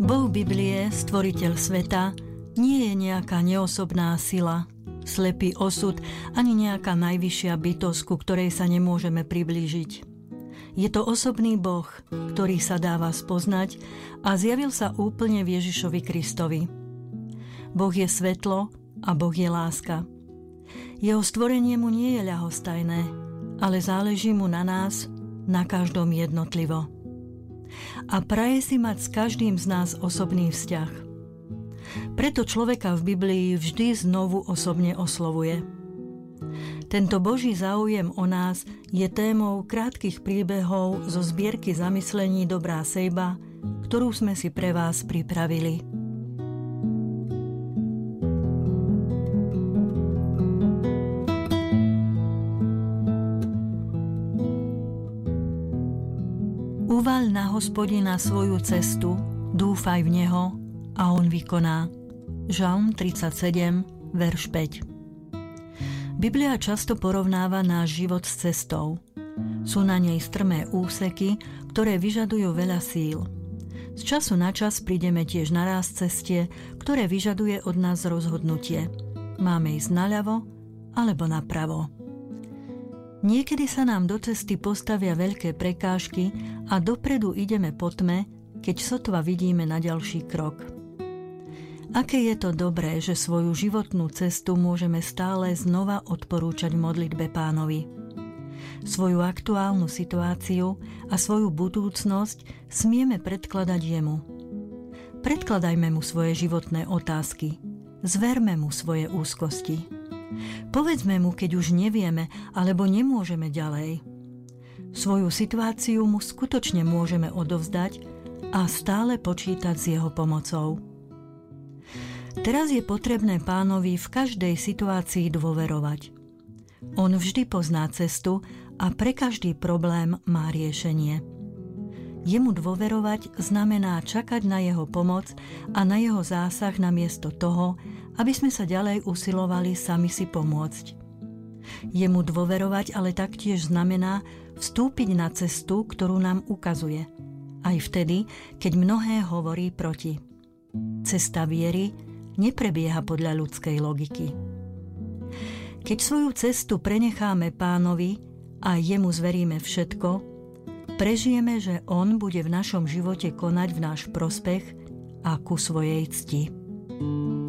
Boh Biblie, stvoriteľ sveta, nie je nejaká neosobná sila, slepý osud ani nejaká najvyššia bytosť, ku ktorej sa nemôžeme priblížiť. Je to osobný Boh, ktorý sa dáva spoznať a zjavil sa úplne v Ježišovi Kristovi. Boh je svetlo a Boh je láska. Jeho stvorenie mu nie je ľahostajné, ale záleží mu na nás, na každom jednotlivo. A praje si mať s každým z nás osobný vzťah. Preto človeka v Biblii vždy znovu osobne oslovuje. Tento Boží záujem o nás je témou krátkych príbehov zo zbierky zamyslení Dobrá sejba, ktorú sme si pre vás pripravili. Uvaľ na Hospodina svoju cestu, dúfaj v Neho a On vykoná. Žalm 37, verš 5. Biblia často porovnáva náš život s cestou. Sú na nej strmé úseky, ktoré vyžadujú veľa síl. Z času na čas prídeme tiež na ráz ceste, ktoré vyžaduje od nás rozhodnutie. Máme ísť naľavo alebo napravo. Niekedy sa nám do cesty postavia veľké prekážky a dopredu ideme po tme, keď sotva vidíme na ďalší krok. Aké je to dobré, že svoju životnú cestu môžeme stále znova odporúčať v modlitbe Pánovi. Svoju aktuálnu situáciu a svoju budúcnosť smieme predkladať Jemu. Predkladajme Mu svoje životné otázky. Zverme Mu svoje úzkosti. Povedzme Mu, keď už nevieme alebo nemôžeme ďalej. Svoju situáciu Mu skutočne môžeme odovzdať a stále počítať s Jeho pomocou. Teraz je potrebné Pánovi v každej situácii dôverovať. On vždy pozná cestu a pre každý problém má riešenie. Jemu dôverovať znamená čakať na Jeho pomoc a na Jeho zásah namiesto toho, aby sme sa ďalej usilovali sami si pomôcť. Jemu dôverovať ale taktiež znamená vstúpiť na cestu, ktorú nám ukazuje. Aj vtedy, keď mnohé hovorí proti. Cesta viery neprebieha podľa ľudskej logiky. Keď svoju cestu prenecháme Pánovi a Jemu zveríme všetko, prežijeme, že On bude v našom živote konať v náš prospech a ku svojej cti.